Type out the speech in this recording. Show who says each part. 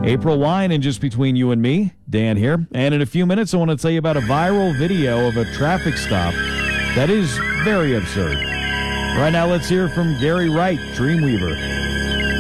Speaker 1: April Wine, and just between you and me, Dan here. And in a few minutes, I want to tell you about a viral video of a traffic stop that is very absurd. Right now, let's hear from Gary Wright, Dreamweaver.